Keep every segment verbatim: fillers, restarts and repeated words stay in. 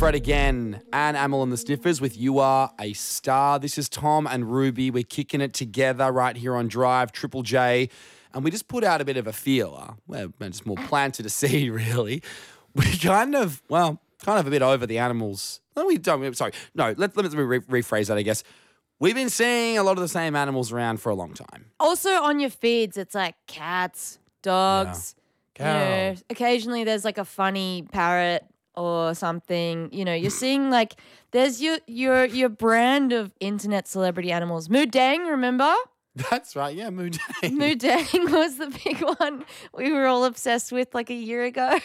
Fred again, and Amel and the Sniffers with You Are a Star. This is Tom and Ruby. We're kicking it together right here on Drive, Triple J. And we just put out a bit of a feeler. Well, just more planted a seed, really. We kind of, well, kind of a bit over the animals. No, we don't, sorry. No, let, let me re- rephrase that, I guess. We've been seeing a lot of the same animals around for a long time. Also on your feeds, it's like cats, dogs. Yeah. You know, occasionally there's like a funny parrot or something. You know, you're seeing like there's your your your brand of internet celebrity animals. Moodang, remember? That's right, yeah, Moodang. Moodang was the big one we were all obsessed with like a year ago.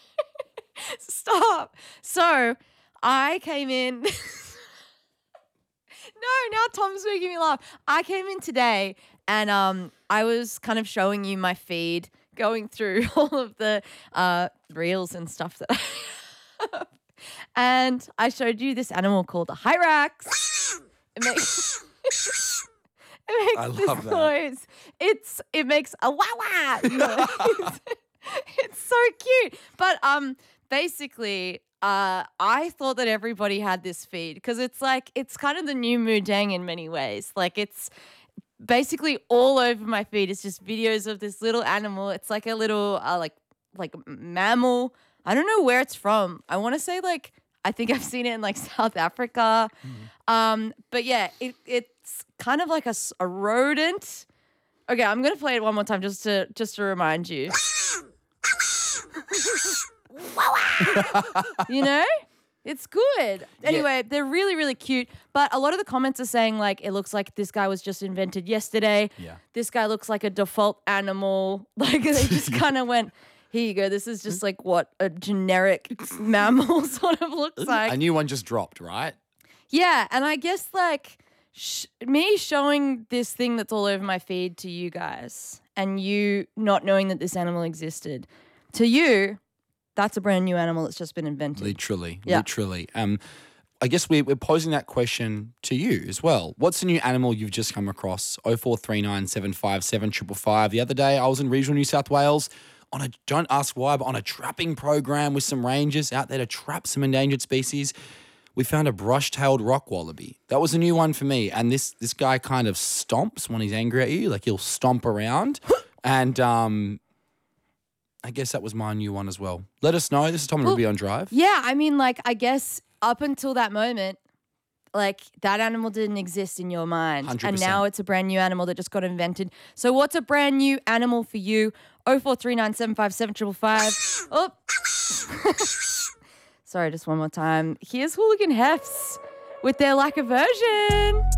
Stop. So I came in. No, now Tom's making me laugh. I came in today and um, I was kind of showing you my feed, going through all of the uh, reels and stuff that I have. And I showed you this animal called a Hyrax. It makes, it makes I this love that. noise. It's it makes a wah wah noise. It's so cute. But um, basically, uh, I thought that everybody had this feed because it's like it's kind of the new Moodang in many ways. Like it's basically all over my feed. It's just videos of this little animal. It's like a little uh, like like mammal. I don't know where it's from. I want to say like I think I've seen it in like South Africa. Mm. Um, but yeah, it it's kind of like a, s- a rodent. Okay, I'm gonna play it one more time just to just to remind you. You know? It's good. Anyway, yeah. They're really, really cute. But a lot of the comments are saying, like, it looks like this guy was just invented yesterday. Yeah. This guy looks like a default animal. Like, they just kind of went, here you go. This is just like what a generic mammal sort of looks like. A new one just dropped, right? Yeah. And I guess, like, sh- me showing this thing that's all over my feed to you guys and you not knowing that this animal existed, to you, that's a brand new animal that's just been invented. Literally, yeah. literally. Um, I guess we, we're posing that question to you as well. What's the new animal you've just come across? oh four three nine, seven five seven, five five five. The other day I was in regional New South Wales on a, don't ask why, but on a trapping program with some rangers out there to trap some endangered species. We found a brush-tailed rock wallaby. That was a new one for me. And this this guy kind of stomps when he's angry at you. Like he'll stomp around. and um. I guess that was my new one as well. Let us know. This is Tom and well, Ruby on Drive. Yeah, I mean, like, I guess up until that moment, like, that animal didn't exist in your mind. one hundred percent. And now it's a brand new animal that just got invented. So what's a brand new animal for you? oh four three nine, seven five seven, five five five. Oh. Sorry, just one more time. Here's Hooligan Hefts with their lack of version.